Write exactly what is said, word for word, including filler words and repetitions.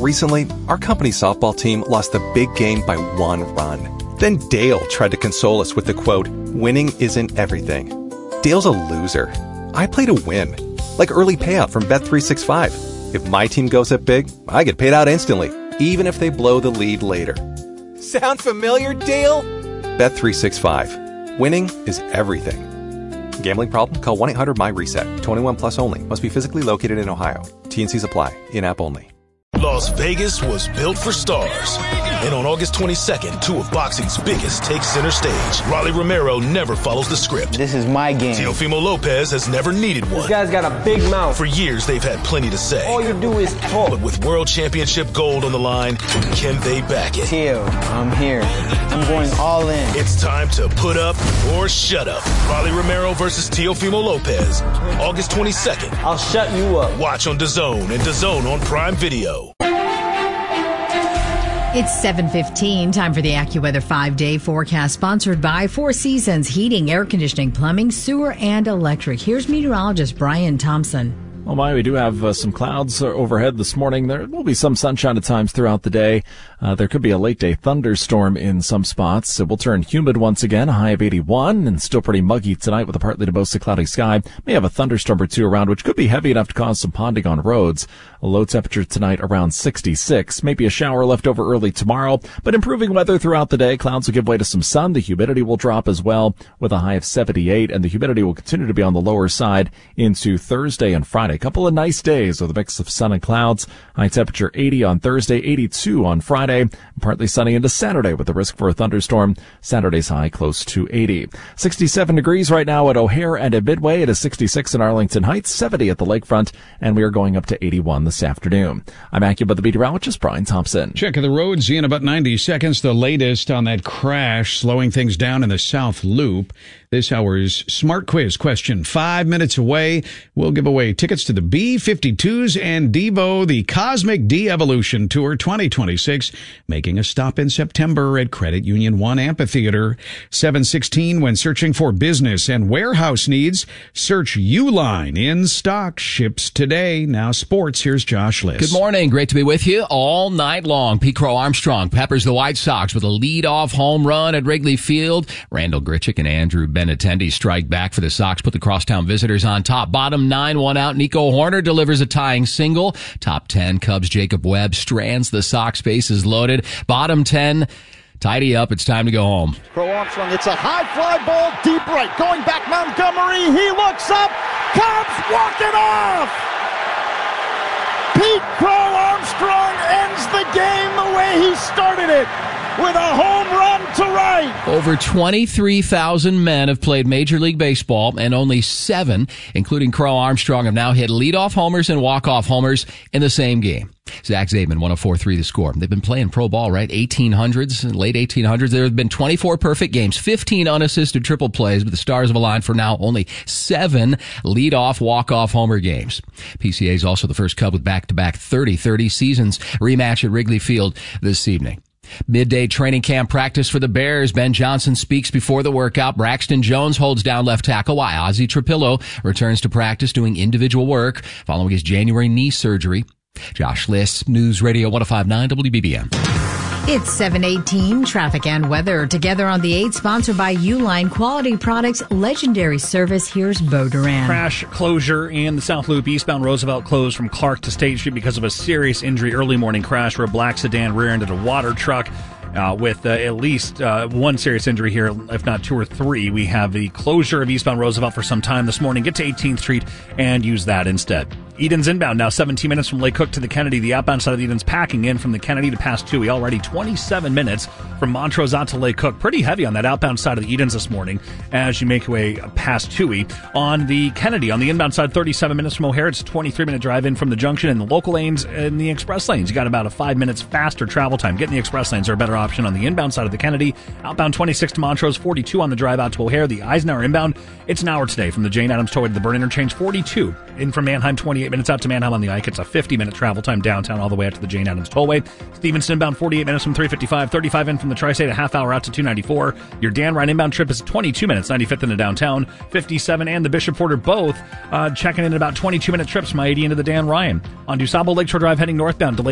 Recently, our company's softball team lost the big game by one run. Then Dale tried to console us with the quote, "Winning isn't everything." Dale's a loser. I play to win. Like early payout from Bet three sixty-five. If my team goes up big, I get paid out instantly, even if they blow the lead later. Sound familiar, Dale? Bet three sixty-five. Winning is everything. Gambling problem? Call one eight hundred M Y reset. twenty-one plus only. Must be physically located in Ohio. T and Cs apply. In-app only. Las Vegas was built for stars. And on August twenty-second, two of boxing's biggest take center stage. Rolly Romero never follows the script. This is my game. Teofimo Lopez has never needed one. This guy's got a big mouth. For years, they've had plenty to say. All you do is talk. But with world championship gold on the line, can they back it? Teo, I'm here. I'm going all in. It's time to put up or shut up. Rolly Romero versus Teofimo Lopez. August twenty-second. I'll shut you up. Watch on DAZN and DAZN on Prime Video. It's seven fifteen, time for the AccuWeather five-day forecast, sponsored by Four Seasons Heating, Air Conditioning, Plumbing, Sewer, and Electric. Here's meteorologist Brian Thompson. Oh my, we do have uh, some clouds overhead this morning. There will be some sunshine at times throughout the day. Uh, there could be a late-day thunderstorm in some spots. It will turn humid once again, a high of eighty-one, and still pretty muggy tonight with a partly to mostly cloudy sky. May have a thunderstorm or two around, which could be heavy enough to cause some ponding on roads. A low temperature tonight around sixty-six. Maybe a shower left over early tomorrow, but improving weather throughout the day. Clouds will give way to some sun. The humidity will drop as well with a high of seventy-eight, and the humidity will continue to be on the lower side into Thursday and Friday. A couple of nice days with a mix of sun and clouds. High temperature eighty on Thursday, eighty-two on Friday, partly sunny into Saturday with the risk for a thunderstorm. Saturday's high close to eighty. sixty-seven degrees right now at O'Hare and at Midway. It is sixty-six in Arlington Heights, seventy at the lakefront, and we are going up to eighty-one this afternoon. I'm AccuWeather meteorologist Brian Thompson. Check of the roads in about ninety seconds. The latest on that crash slowing things down in the South Loop. This hour's Smart Quiz question, five minutes away. We'll give away tickets to the B fifty-twos and Devo, the Cosmic De-Evolution Tour twenty twenty-six, making a stop in September at Credit Union One Amphitheater. seven sixteen, when searching for business and warehouse needs, search Uline. In stock, ships today. Now sports, here's Josh Liss. Good morning. Great to be with you all night long. Pete Crow Armstrong peppers the White Sox with a lead-off home run at Wrigley Field. Randall Grichuk and Andrew Benintendi strike back for the Sox, put the crosstown visitors on top. Bottom nine, one out. Nico Horner delivers a tying single. Top ten, Cubs' Jacob Webb strands the Sox, bases loaded. Bottom ten, tidy up. It's time to go home. Crow Armstrong, it's a high fly ball, deep right. Going back, Montgomery. He looks up. Cubs walk it off. Pete Crow Armstrong ends the game the way he started it, with a home run to right. Over twenty-three thousand men have played Major League Baseball, and only seven, including Crow Armstrong, have now hit leadoff homers and walk-off homers in the same game. Zach Zaidman, one oh four point three the score. They've been playing pro ball, right? eighteen hundreds, late eighteen hundreds. There have been twenty-four perfect games, fifteen unassisted triple plays, but the stars have aligned for now only seven leadoff, walk-off homer games. P C A is also the first Cub with back-to-back thirty thirty seasons. Rematch at Wrigley Field this evening. Midday training camp practice for the Bears. Ben Johnson speaks before the workout. Braxton Jones holds down left tackle while Ozzie Trapillo returns to practice doing individual work following his January knee surgery. Josh Liss, News Radio one oh five point nine W B B M. It's seven eighteen, traffic and weather together on the eight, sponsored by Uline Quality Products, legendary service. Here's Bo Duran. Crash closure in the South Loop. Eastbound Roosevelt closed from Clark to State Street because of a serious injury. Early morning crash where a black sedan rear-ended a water truck. Uh, with uh, at least uh, one serious injury here, if not two or three. We have the closure of eastbound Roosevelt for some time this morning. Get to eighteenth Street and use that instead. Eden's inbound now seventeen minutes from Lake Cook to the Kennedy. The outbound side of Eden's packing in from the Kennedy to past Toohey. Already twenty-seven minutes from Montrose out to Lake Cook. Pretty heavy on that outbound side of the Edens this morning as you make your way past Toohey. On the Kennedy, on the inbound side, thirty-seven minutes from O'Hare. It's a twenty-three minute drive in from the junction. And the local lanes and the express lanes, you got about a five minutes faster travel time. Getting the express lanes are a better option on the inbound side of the Kennedy. Outbound twenty-six to Montrose, forty-two on the drive out to O'Hare. The Eisenhower inbound, it's an hour today from the Jane Addams Tollway to the Burn Interchange. forty-two in from Manheim, twenty-eight minutes out to Manheim on the Ike. It's a fifty minute travel time downtown all the way out to the Jane Addams Tollway. Stevenson inbound, forty-eight minutes from three fifty-five. thirty-five in from the Tri-State, a half hour out to two ninety-four. Your Dan Ryan inbound trip is twenty-two minutes, ninety-fifth into downtown. fifty-seven and the Bishop Porter both uh, checking in about twenty-two minute trips from I eighty into the Dan Ryan. On DuSable Lakeshore Drive heading northbound, delayed